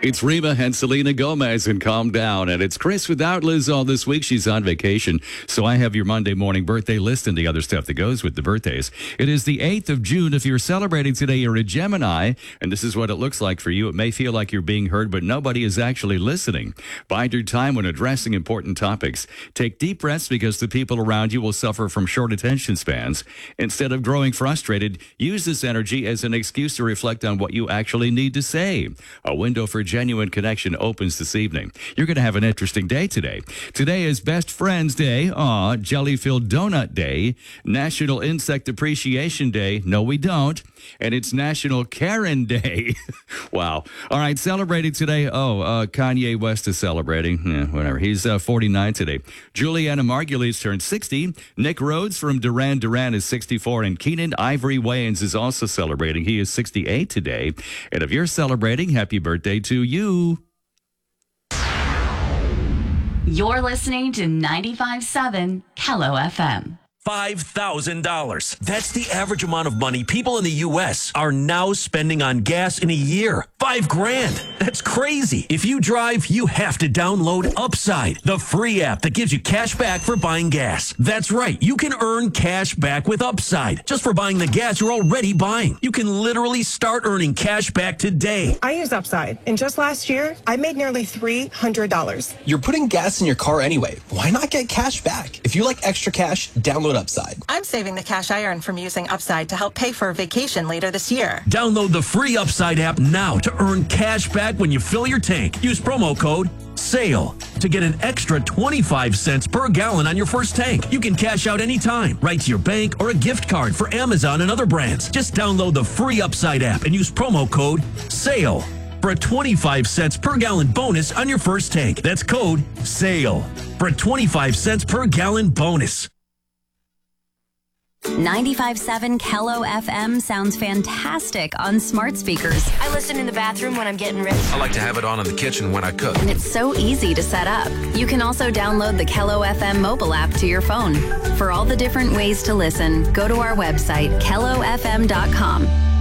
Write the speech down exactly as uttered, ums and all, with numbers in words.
It's Reba and Selena Gomez and Calm Down. And it's Chris without Liz all this week. She's on vacation. So I have your Monday morning birthday list and the other stuff that goes with the birthdays. It is the eighth of June. If you're celebrating today, you're a Gemini. And this is what it looks like for you. It may feel like you're being heard, but nobody is actually listening. Bide your time when addressing important topics. Take deep breaths because the people around you will suffer from short attention spans. Instead of growing frustrated, use this energy as an excuse to reflect on what you actually need to say. A window for genuine connection opens this evening. You're going to have an interesting day today. Today is Best Friends Day, aw, Jelly-Filled Donut Day, National Insect Appreciation Day, no we don't, and it's National Karen Day. Wow. All right, celebrating today, oh, uh, Kanye West is celebrating, yeah, whatever, he's uh, forty-nine today. Juliana Margulies turned sixty, Nick Rhodes from Duran Duran is sixty-four, and Keenan Ivory Wayans is also celebrating. He is sixty-eight today, and if you're celebrating, happy birthday to you. You're listening to ninety-five point seven Kello F M. five thousand dollars. That's the average amount of money people in the U S are now spending on gas in a year. Five grand. That's crazy. If you drive, you have to download Upside, the free app that gives you cash back for buying gas. That's right. You can earn cash back with Upside just for buying the gas you're already buying. You can literally start earning cash back today. I use Upside, and just last year, I made nearly three hundred dollars. You're putting gas in your car anyway. Why not get cash back? If you like extra cash, download Upside. I'm saving the cash I earn from using Upside to help pay for a vacation later this year. Download the free Upside app now to earn cash back when you fill your tank. Use promo code SALE to get an extra twenty-five cents per gallon on your first tank. You can cash out anytime, right to your bank or a gift card for Amazon and other brands. Just download the free Upside app and use promo code SALE for a twenty-five cents per gallon bonus on your first tank. That's code SALE for a twenty-five cents per gallon bonus. ninety-five point seven Kello F M sounds fantastic on smart speakers. I listen in the bathroom when I'm getting ready. I like to have it on in the kitchen when I cook. And it's so easy to set up. You can also download the Kello F M mobile app to your phone. For all the different ways to listen, go to our website, kello f m dot com.